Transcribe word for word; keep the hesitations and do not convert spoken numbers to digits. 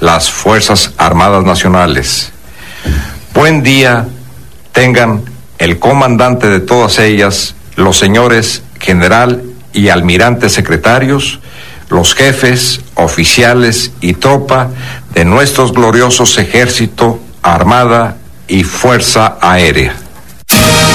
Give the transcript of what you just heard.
las Fuerzas Armadas Nacionales. Buen día tengan el comandante de todas ellas, los señores general y almirante secretarios, los jefes, oficiales y tropa de nuestros gloriosos ejército, armada y fuerza aérea.